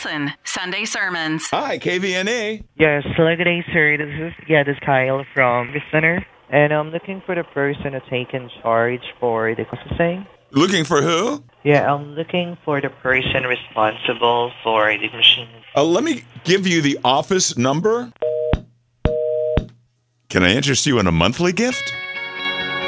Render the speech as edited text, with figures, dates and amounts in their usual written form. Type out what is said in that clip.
Wilson, Sunday Sermons. Hi, KVNA. Yes, hello, good day, sir. This is Kyle from the center, and I'm looking for the person to take in charge for the processing. Looking for who? Yeah, I'm looking for the person responsible for the machine. Let me give you the office number. Can I interest you in a monthly gift?